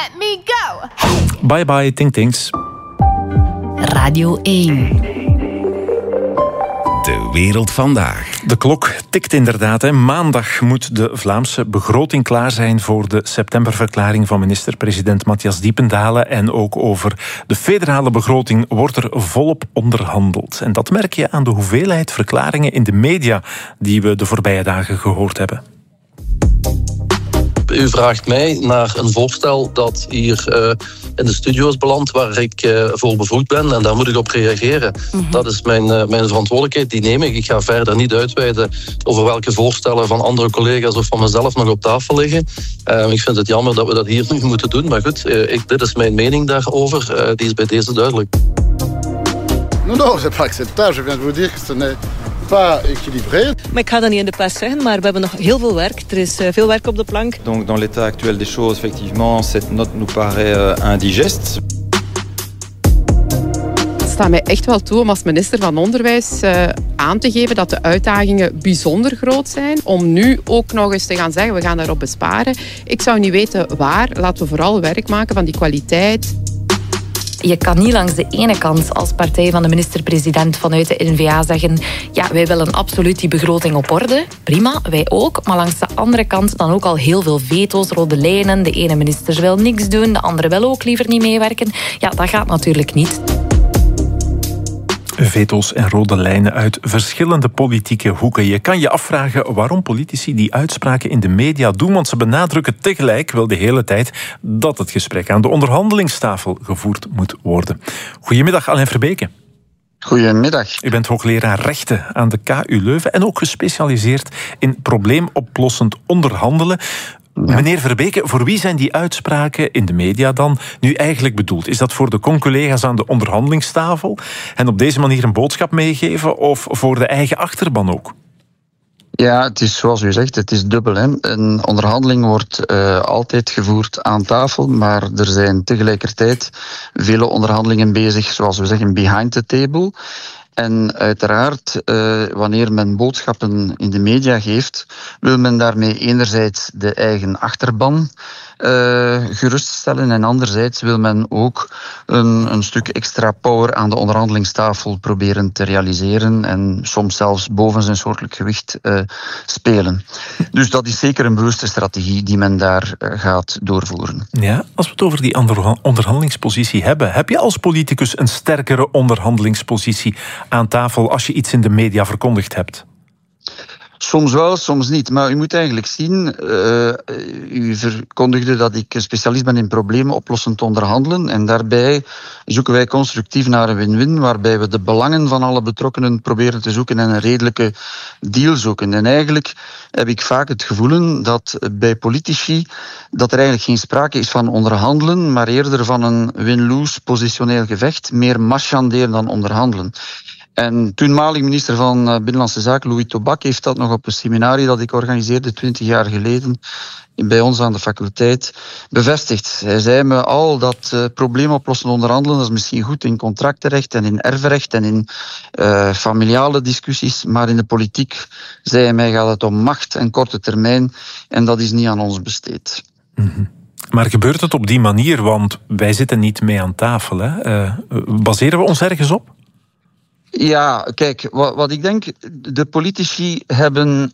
let me go. Bye bye, Ting Tings. Radio 1. De wereld vandaag. De klok tikt inderdaad. Hè. Maandag moet de Vlaamse begroting klaar zijn voor de septemberverklaring van minister-president Matthias Diependalen. En ook over de federale begroting wordt er volop onderhandeld. En dat merk je aan de hoeveelheid verklaringen in de media die we de voorbije dagen gehoord hebben. U vraagt mij naar een voorstel dat hier in de studio is beland, waar ik voor bevoegd ben, en daar moet ik op reageren. Dat is mijn verantwoordelijkheid, die neem ik. Ik ga verder niet uitweiden over welke voorstellen van andere collega's of van mezelf nog op tafel liggen. Ik vind het jammer dat we dat hier nu moeten doen, maar goed, dit is mijn mening daarover. Die is bij deze duidelijk. Non, c'est pas acceptable. Je viens de vous dire que ce n'est pas équilibré. Maar ik ga dat niet in de pers zeggen, maar we hebben nog heel veel werk. Er is veel werk op de plank. Donc dans l'état actuel des choses, effectivement, cette note nous paraît indigeste. Het staat mij echt wel toe om als minister van Onderwijs aan te geven dat de uitdagingen bijzonder groot zijn. Om nu ook nog eens te gaan zeggen, we gaan daarop besparen. Ik zou niet weten waar. Laten we vooral werk maken van die kwaliteit. Je kan niet langs de ene kant als partij van de minister-president vanuit de N-VA zeggen, ja, wij willen absoluut die begroting op orde. Prima, wij ook. Maar langs de andere kant dan ook al heel veel veto's, rode lijnen. De ene minister wil niks doen, de andere wil ook liever niet meewerken. Ja, dat gaat natuurlijk niet. Veto's en rode lijnen uit verschillende politieke hoeken. Je kan je afvragen waarom politici die uitspraken in de media doen, want ze benadrukken tegelijk wel de hele tijd dat het gesprek aan de onderhandelingstafel gevoerd moet worden. Goedemiddag, Alain Verbeke. Goedemiddag. U bent hoogleraar rechten aan de KU Leuven en ook gespecialiseerd in probleemoplossend onderhandelen. Ja. Meneer Verbeke, voor wie zijn die uitspraken in de media dan nu eigenlijk bedoeld? Is dat voor de conculega's aan de onderhandelingstafel en op deze manier een boodschap meegeven of voor de eigen achterban ook? Ja, het is zoals u zegt, het is dubbel. Hè. Een onderhandeling wordt altijd gevoerd aan tafel, maar er zijn tegelijkertijd vele onderhandelingen bezig, zoals we zeggen, behind the table. En uiteraard, wanneer men boodschappen in de media geeft, wil men daarmee enerzijds de eigen achterban geruststellen en anderzijds wil men ook een stuk extra power aan de onderhandelingstafel proberen te realiseren en soms zelfs boven zijn soortelijk gewicht spelen. Dus dat is zeker een bewuste strategie die men daar gaat doorvoeren. Ja, als we het over die onderhandelingspositie hebben, heb je als politicus een sterkere onderhandelingspositie aan tafel als je iets in de media verkondigd hebt? Soms wel, soms niet. Maar u moet eigenlijk zien, u verkondigde dat ik een specialist ben in problemen oplossend onderhandelen. En daarbij zoeken wij constructief naar een win-win, waarbij we de belangen van alle betrokkenen proberen te zoeken en een redelijke deal zoeken. En eigenlijk heb ik vaak het gevoel dat bij politici dat er eigenlijk geen sprake is van onderhandelen, maar eerder van een win-lose positioneel gevecht, meer marchanderen dan onderhandelen. En toenmalig minister van Binnenlandse Zaken, Louis Tobak, heeft dat nog op een seminarie dat ik organiseerde 20 jaar geleden bij ons aan de faculteit bevestigd. Hij zei me al dat probleemoplossend onderhandelen, dat is misschien goed in contractenrecht en in erfrecht en in familiale discussies, maar in de politiek, zei hij mij, gaat het om macht en korte termijn en dat is niet aan ons besteed. Mm-hmm. Maar gebeurt het op die manier? Want wij zitten niet mee aan tafel. Hè? Baseren we ons ergens op? Ja, kijk, wat ik denk, de politici hebben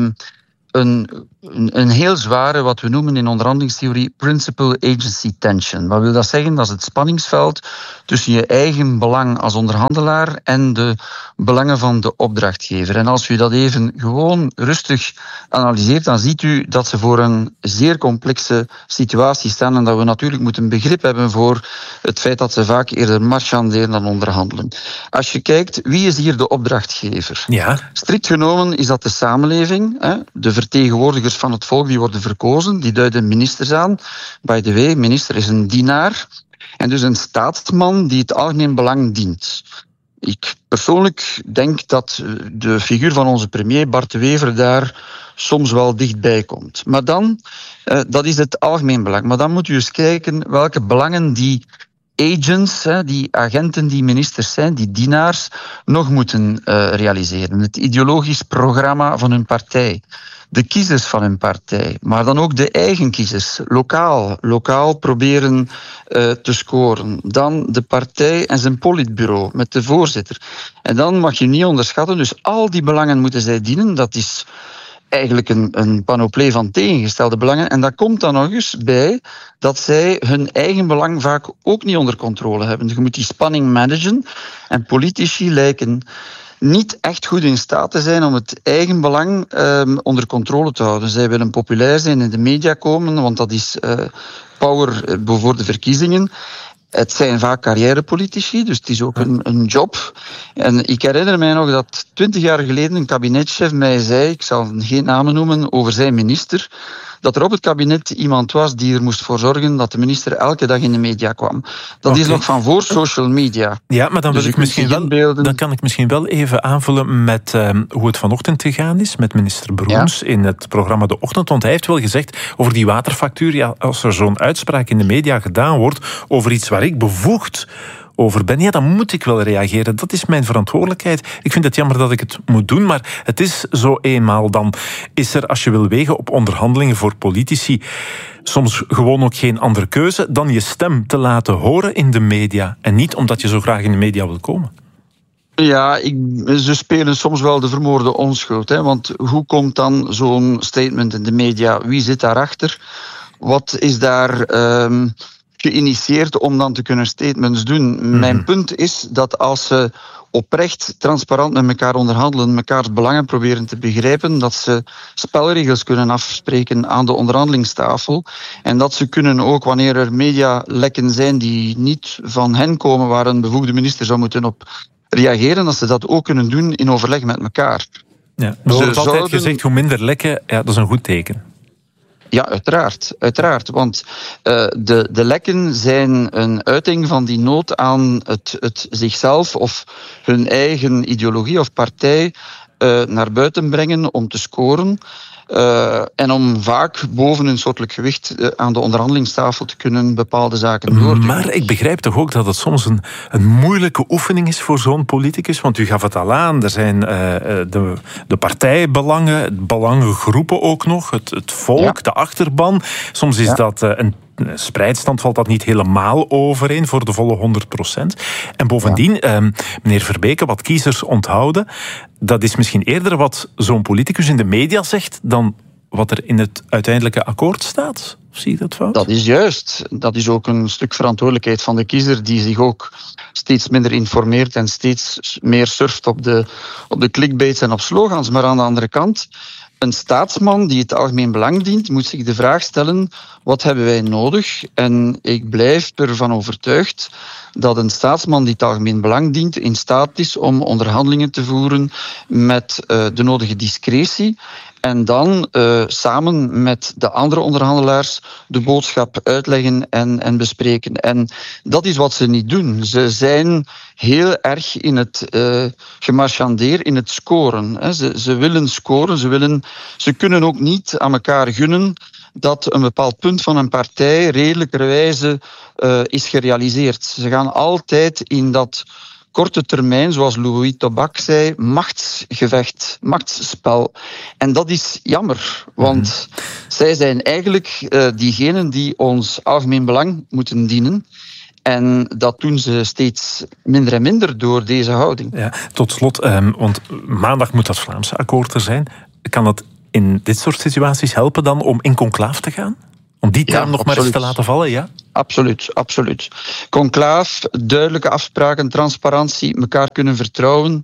een heel zware, wat we noemen in onderhandelingstheorie, principal agency tension. Wat wil dat zeggen? Dat is het spanningsveld tussen je eigen belang als onderhandelaar en de belangen van de opdrachtgever. En als u dat even gewoon rustig analyseert, dan ziet u dat ze voor een zeer complexe situatie staan en dat we natuurlijk moeten begrip hebben voor het feit dat ze vaak eerder marchanderen dan onderhandelen. Als je kijkt, wie is hier de opdrachtgever? Ja. Strikt genomen is dat de samenleving, hè, de vertegenwoordigers van het volk die worden verkozen, die duiden ministers aan. By the way, minister is een dienaar en dus een staatsman die het algemeen belang dient. Ik persoonlijk denk dat de figuur van onze premier, Bart de Wever, daar soms wel dichtbij komt. Maar dan, dat is het algemeen belang. Maar dan moet u eens kijken welke belangen die agents, die agenten die ministers zijn, die dienaars, nog moeten realiseren. Het ideologisch programma van hun partij. De kiezers van hun partij, maar dan ook de eigen kiezers, lokaal proberen te scoren. Dan de partij en zijn politbureau met de voorzitter. En dan mag je niet onderschatten, dus al die belangen moeten zij dienen. Dat is eigenlijk een panoplee van tegengestelde belangen. En dat komt dan nog eens bij dat zij hun eigen belang vaak ook niet onder controle hebben. Je moet die spanning managen en politici lijken niet echt goed in staat te zijn om het eigen belang onder controle te houden. Zij willen populair zijn, in de media komen, want dat is power voor de verkiezingen. Het zijn vaak carrièrepolitici, dus het is ook een job. En ik herinner mij nog dat 20 jaar geleden een kabinetchef mij zei, ik zal geen namen noemen, over zijn minister, dat er op het kabinet iemand was die er moest voor zorgen dat de minister elke dag in de media kwam. Dat is nog van voor social media. Ja, maar dan, dan kan ik misschien wel even aanvullen met hoe het vanochtend gegaan is met minister Broens in het programma De Ochtend. Want hij heeft wel gezegd over die waterfactuur, ja, als er zo'n uitspraak in de media gedaan wordt over iets waar ik bevoegd over ben, ja, dan moet ik wel reageren. Dat is mijn verantwoordelijkheid. Ik vind het jammer dat ik het moet doen, maar het is zo eenmaal. Dan is er, als je wil wegen op onderhandelingen voor politici, soms gewoon ook geen andere keuze dan je stem te laten horen in de media. En niet omdat je zo graag in de media wil komen. Ja, ze spelen soms wel de vermoorde onschuld. Want hoe komt dan zo'n statement in de media? Wie zit daarachter? Wat is daar geïnitieerd om dan te kunnen statements doen? Mijn punt is dat als ze oprecht, transparant met elkaar onderhandelen, mekaars belangen proberen te begrijpen, dat ze spelregels kunnen afspreken aan de onderhandelingstafel en dat ze kunnen ook, wanneer er medialekken zijn die niet van hen komen, waar een bevoegde minister zou moeten op reageren, dat ze dat ook kunnen doen in overleg met elkaar. Ja, er wordt altijd gezegd, hoe minder lekken, ja, dat is een goed teken. Ja, uiteraard. Want de lekken zijn een uiting van die nood aan het zichzelf of hun eigen ideologie of partij naar buiten brengen om te scoren. En om vaak boven hun soortelijk gewicht aan de onderhandelingstafel te kunnen bepaalde zaken doorduwen. Maar ik begrijp toch ook dat het soms een moeilijke oefening is voor zo'n politicus, want u gaf het al aan, er zijn de partijbelangen, belangengroepen ook nog, het volk, de achterban. Soms is dat een spreidstand, valt dat niet helemaal overeen voor de volle 100%. En bovendien, meneer Verbeke, wat kiezers onthouden, dat is misschien eerder wat zo'n politicus in de media zegt dan wat er in het uiteindelijke akkoord staat. Of zie je dat fout? Dat is juist. Dat is ook een stuk verantwoordelijkheid van de kiezer die zich ook steeds minder informeert en steeds meer surft op de clickbaits en op slogans. Maar aan de andere kant, een staatsman die het algemeen belang dient, moet zich de vraag stellen, wat hebben wij nodig? En ik blijf ervan overtuigd dat een staatsman die het algemeen belang dient in staat is om onderhandelingen te voeren met de nodige discretie en dan samen met de andere onderhandelaars de boodschap uitleggen en bespreken. En dat is wat ze niet doen. Ze zijn heel erg in het gemarchandeer, in het scoren. Ze willen scoren, ze kunnen ook niet aan elkaar gunnen dat een bepaald punt van een partij redelijkerwijze is gerealiseerd. Ze gaan altijd in dat korte termijn, zoals Louis Tobak zei, machtsgevecht, machtsspel. En dat is jammer, want zij zijn eigenlijk diegenen die ons algemeen belang moeten dienen. En dat doen ze steeds minder en minder door deze houding. Ja, tot slot, want maandag moet dat Vlaamse akkoord er zijn. Kan dat in dit soort situaties helpen dan om in conclaaf te gaan? Om die term nog maar eens te laten vallen, ja? Absoluut. Conclaaf, duidelijke afspraken, transparantie, elkaar kunnen vertrouwen.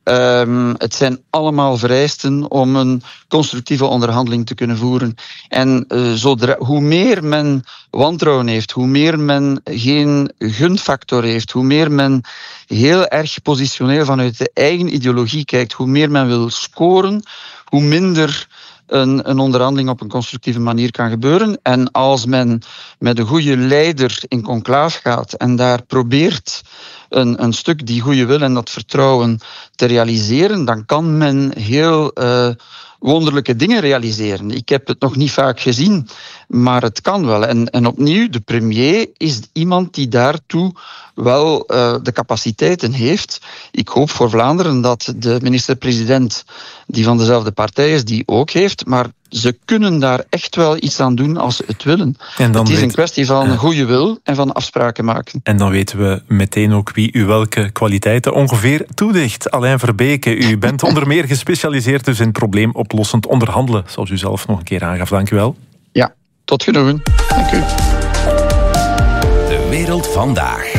Het zijn allemaal vereisten om een constructieve onderhandeling te kunnen voeren. En hoe meer men wantrouwen heeft, hoe meer men geen gunfactor heeft, hoe meer men heel erg positioneel vanuit de eigen ideologie kijkt, hoe meer men wil scoren, hoe minder een onderhandeling op een constructieve manier kan gebeuren. En als men met een goede leider in conclaaf gaat en daar probeert een stuk die goede wil en dat vertrouwen te realiseren, dan kan men heel wonderlijke dingen realiseren. Ik heb het nog niet vaak gezien, maar het kan wel. En opnieuw, de premier is iemand die daartoe wel de capaciteiten heeft. Ik hoop voor Vlaanderen dat de minister-president, die van dezelfde partij is, die ook heeft, maar ze kunnen daar echt wel iets aan doen als ze het willen. Het is een kwestie van goede wil en van afspraken maken. En dan weten we meteen ook wie u welke kwaliteiten ongeveer toedicht. Alain Verbeke, u bent onder meer gespecialiseerd dus in probleemoplossend onderhandelen, zoals u zelf nog een keer aangaf. Dank u wel. Ja, tot genoegen. Dank u. De wereld vandaag.